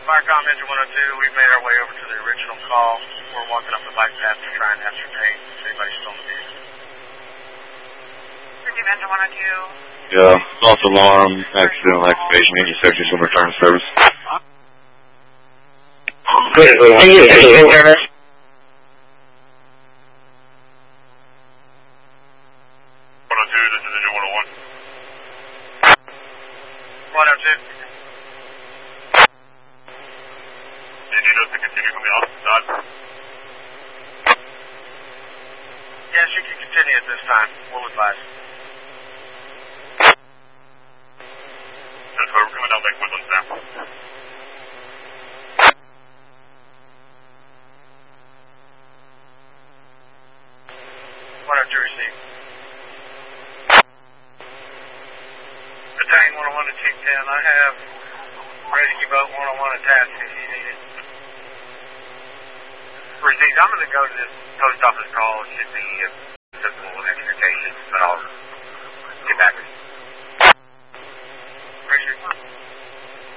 Firecom Engine 102, we've made our way over to the original call. We're walking up the bike path to try and ascertain if anybody's still in the vehicle. Engine 102. Yeah, false alarm, accidental activation, engine safety, some return to service. Service. 102, this is Engine 101. 102. Do you need us to continue from the opposite side? Yes, you can continue at this time. We'll advise. That's why we're coming down Lake Woodlands now. 102 received. Battalion 101 to Chief 10. I have Rescue Boat 101 attached if you need it. Received. I'm going to go to this post office call. It should be accessible with extrication, but I'll get back with you.